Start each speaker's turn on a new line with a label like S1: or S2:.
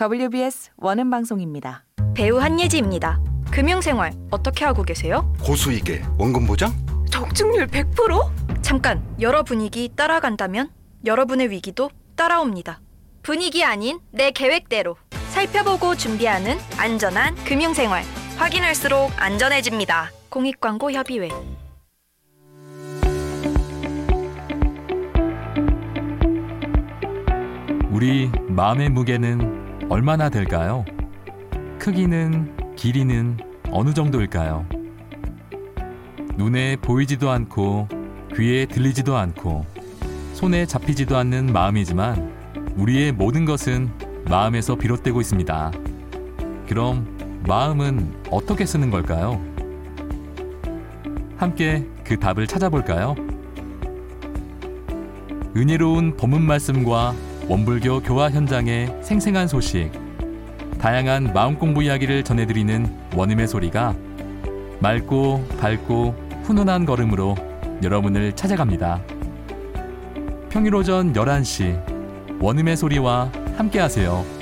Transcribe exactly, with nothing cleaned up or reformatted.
S1: 더블유비에스 원음 방송입니다.
S2: 배우 한예지입니다. 금융생활 어떻게 하고 계세요?
S3: 고수익에 원금 보장?
S2: 적중률 백 퍼센트? 잠깐, 여러 분위기 따라간다면 여러분의 위기도 따라옵니다. 분위기 아닌 내 계획대로 살펴보고 준비하는 안전한 금융생활. 확인할수록 안전해집니다. 공익광고협의회.
S4: 우리 마음의 무게는 얼마나 될까요? 크기는, 길이는 어느 정도일까요? 눈에 보이지도 않고 귀에 들리지도 않고 손에 잡히지도 않는 마음이지만 우리의 모든 것은 마음에서 비롯되고 있습니다. 그럼 마음은 어떻게 쓰는 걸까요? 함께 그 답을 찾아볼까요? 은혜로운 법문 말씀과 원불교 교화 현장의 생생한 소식, 다양한 마음 공부 이야기를 전해드리는 원음의 소리가 맑고 밝고 훈훈한 걸음으로 여러분을 찾아갑니다. 평일 오전 열한 시 원음의 소리와 함께하세요.